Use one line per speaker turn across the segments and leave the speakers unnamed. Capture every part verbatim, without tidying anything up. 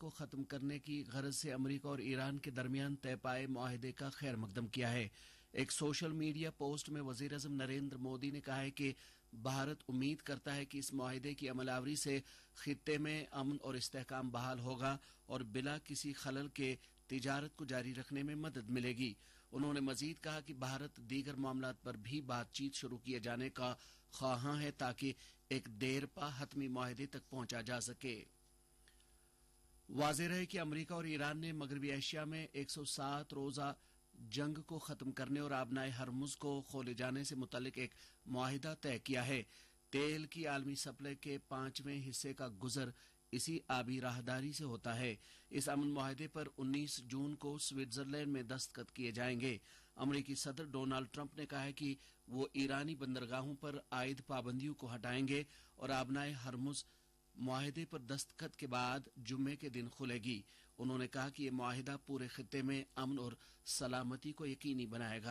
को खत्म करने की गरज से अमेरिका और ईरान के दरमियान तय पाए मुआहदे का खैर मकदम किया है। एक सोशल मीडिया पोस्ट में वजीर आज़म नरेंद्र मोदी ने कहा है कि भारत उम्मीद करता है कि इस मुआहदे की अमलावरी से खित्ते में अमन और इस्तेहकाम बहाल होगा और बिला किसी खलल के तिजारत को जारी रखने में मदद मिलेगी। उन्होंने मजीद कहा कि भारत दीगर मामलात पर भी बातचीत शुरू किए जाने का ख्वाहां है ताकि एक देरपा हतमी मुआहदे तक पहुंचा जा सके। वाज़ेह है कि अमेरिका और ईरान ने मगरबी एशिया में एक सौ सात रोजा जंग को खत्म करने और आबनाए हरमुज को खोले जाने से मुतल्लिक एक मुआहिदा तय किया है। तेल की आलमी सप्लाई के पांचवें हिस्से का गुजर इसी आबी राहदारी से होता है। इस अमन मुआहदे पर उन्नीस जून को स्विट्जरलैंड में दस्तखत किए जाएंगे। अमरीकी सदर डोनाल्ड ट्रंप ने कहा है कि वो ईरानी बंदरगाहों पर आयद पाबंदियों को हटाएंगे और आबनाए हरमुज मुआहदे पर दस्तखत के बाद जुम्मे के दिन खुलेगी। उन्होंने कहा कि यह मुआहिदा पूरे खित्ते में अमन और सलामती को यकीनी बनाएगा।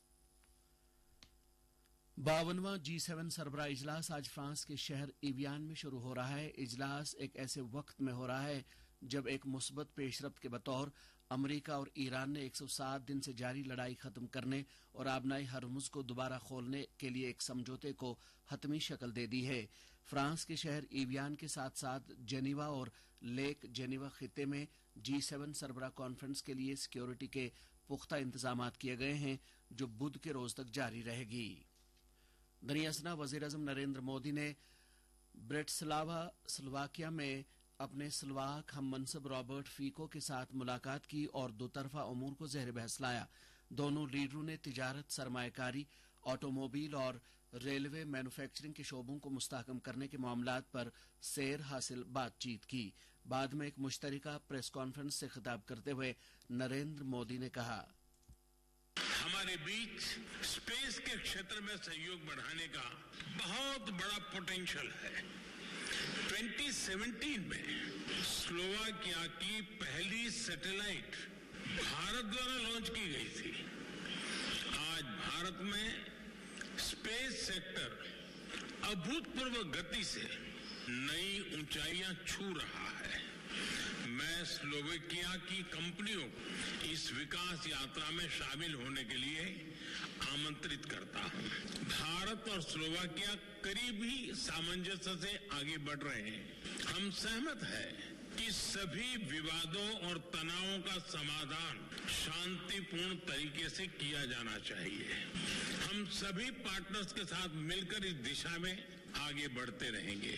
बावनवां जी सेवन सरबराह इजलास आज फ्रांस के शहर इवियान में शुरू हो रहा है। इजलास एक ऐसे वक्त में हो रहा है जब एक मुस्बत पेशरफ्त के बतौर अमेरिका और ईरान ने एक सौ सात दिन से जारी लड़ाई खत्म करने और आबनाई हरमुज को दोबारा खोलने के लिए एक समझौते को हतमी शक्ल दे दी है। फ्रांस के शहर इवियान के साथ साथ जेनीवा और लेक जेनीवा खित्ते में जी सेवन सरबराह कॉन्फ्रेंस के लिए सिक्योरिटी के पुख्ता इंतजाम किए गए हैं जो बुध के रोज तक जारी रहेगी। दरियासना वजीर आज़म नरेंद्र मोदी ने ब्रेटिस्लावा स्लोवाकिया में अपने स्लोवाक हम मनसब रॉबर्ट फीको के साथ मुलाकात की और दो तरफा अमूर को ज़ेर बहस लाया। दोनों लीडरों ने तिजारत, सरमायाकारी, ऑटोमोबाइल और रेलवे मैन्युफैक्चरिंग के शोबों को मुस्तहकम करने के मामलात पर सैर हासिल बातचीत की। बाद में एक मुश्तरका प्रेस कॉन्फ्रेंस से खिताब करते हुए नरेंद्र मोदी ने कहा,
हमारे बीच स्पेस के क्षेत्र में सहयोग बढ़ाने का बहुत बड़ा पोटेंशियल है। दो हज़ार सत्रह में स्लोवाकिया की पहली सैटेलाइट भारत द्वारा लॉन्च की गई थी। आज भारत में स्पेस सेक्टर अभूतपूर्व गति से नई ऊंचाइयां छू रहा है। मैं स्लोवाकिया की कंपनियों को इस विकास यात्रा में शामिल होने के लिए आमंत्रित करता हूं। भारत और स्लोवाकिया करीब ही सामंजस्य से आगे बढ़ रहे हैं। हम सहमत हैं कि सभी विवादों और तनावों का समाधान शांतिपूर्ण तरीके से किया जाना चाहिए। हम सभी पार्टनर्स के साथ मिलकर इस दिशा में आगे बढ़ते रहेंगे।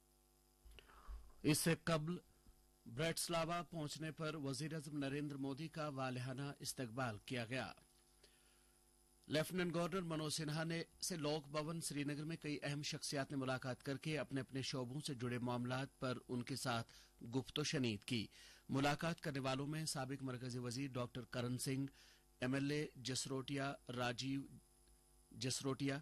इससे कबल ब्रेटिस्लावा पहुंचने पर वजीर आज़म नरेंद्र मोदी का वालिहाना इस्तकबाल किया गया। लेफ्टिनेंट गवर्नर मनोज सिन्हा ने से लोक भवन श्रीनगर में कई अहम शख्सियात ने मुलाकात करके अपने अपने शोबों से जुड़े मामलात पर उनके साथ गुफ्तो शनीद की। मुलाकात करने वालों में साबिक मरकजी वजीर डॉक्टर करण सिंह, एमएलए जसरोटिया राजीव जसरोटिया,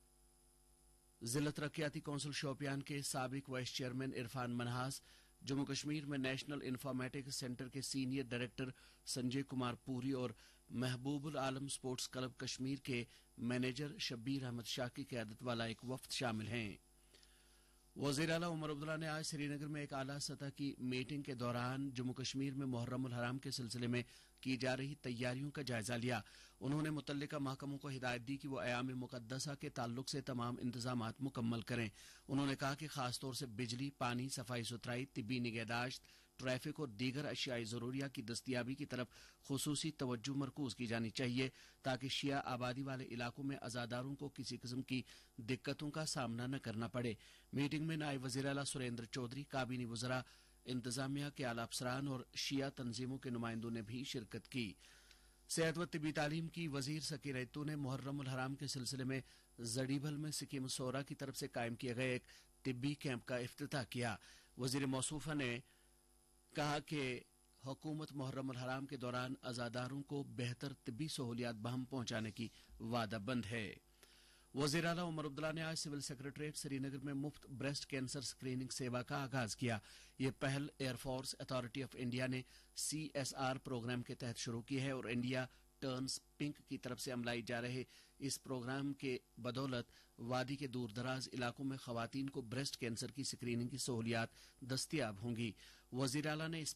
जिला तरक्याती कौंसिल शोपियान के साबिक वाइस चेयरमैन इरफान मनहास, जम्मू कश्मीर में नेशनल इंफॉर्मेटिक्स सेंटर के सीनियर डायरेक्टर संजय कुमार पुरी और महबूबुल आलम स्पोर्ट्स क्लब कश्मीर के मैनेजर शब्बीर अहमद शाह की क़यादत वाला एक वफ्द शामिल हैं। वज़ीर आला उमर अब्दुल्ला ने आज श्रीनगर में एक आला सतह की मीटिंग के दौरान जम्मू कश्मीर में मुहर्रम उल हराम के सिलसिले में की जा रही तैयारियों का जायजा लिया। उन्होंने मुतल्लिका महकमों को हिदायत दी कि वो अयाम मुकद्दसा के ताल्लुक से तमाम इंतजामात मुकम्मल करें। उन्होंने कहा कि खासतौर से बिजली, पानी, सफाई सुथराई, तिब्बी निगहदाश्त, ट्रैफिक और दीगर अशियाई जरूरिया की दस्तियाबी की तरफ खुसूसी तवज्जो मरकूज की जानी चाहिए ताकि शिया आबादी वाले इलाकों में अजादारों को किसी किस्म की दिक्कतों का सामना न करना पड़े। मीटिंग में नायब वज़ीर आला सुरेंद्र चौधरी, काबीनी वज़रा, इंतजामिया के आला अफसरान और शिया तंजीमों के नुमाइंदों ने भी शिरकत की। सेहत व तिब्बी तालीम की वजीर सकीर रेतू ने मुहर्रम उल हराम के सिलसिले में जड़ीभल में सिक्किम सोरा की तरफ से कायम किए गए एक तिब्बी कैंप का इफ्तिताह किया। वजीर मौसूफा ने कहा कि हुकूमत मुहर्रम उल हराम के दौरान अजादारों को बेहतर तिब्बी सहूलियात बहम पहुंचाने की वादाबंद है। वज़ीर आला उमर अब्दुल्ला ने आज सिविल सेक्रेटरीट श्रीनगर में मुफ्त ब्रेस्ट कैंसर स्क्रीनिंग सेवा का आगाज किया। यह पहल एयरफोर्स अथॉरिटी ऑफ इंडिया ने सीएसआर प्रोग्राम के तहत शुरू की है और इंडिया टर्न्स पिंक की तरफ से अमलाई जा रहे इस प्रोग्राम के बदौलत वादी के दूर दराज इलाकों में खवातीन को ब्रेस्ट कैंसर की स्क्रीनिंग की सहूलियात दस्तियाब होंगी। वज़ीर आला ने इस